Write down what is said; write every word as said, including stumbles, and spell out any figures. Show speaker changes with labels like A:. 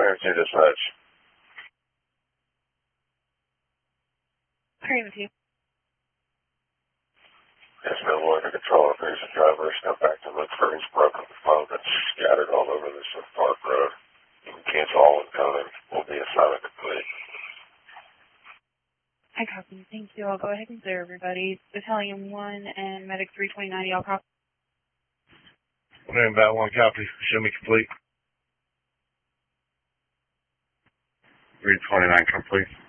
A: emergency dispatch.
B: Agree with you.
A: There's no one to control. There's a driver. Step back to look for his broken phone that's scattered all over this Park Road. You can cancel all incoming. We'll be assigned complete.
B: I copy. Thank you. I'll go ahead and clear everybody. Battalion one and Medic three twenty ninety, I'll copy.
C: Name about one copy. Show me complete.
A: three twenty-nine complete.